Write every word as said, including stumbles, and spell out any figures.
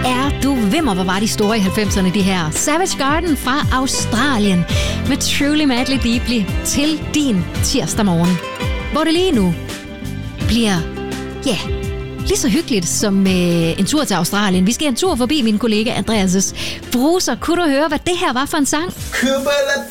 er du vimmer, hvor var de store i halvfemserne, de her. Savage Garden fra Australien med Truly Madly Deeply til din tirsdag morgen, hvor det lige nu bliver, ja, yeah, lige så hyggeligt som øh, en tur til Australien. Vi skal en tur forbi min kollega Andreas' bruser. Kunne du høre, hvad det her var for en sang? Køber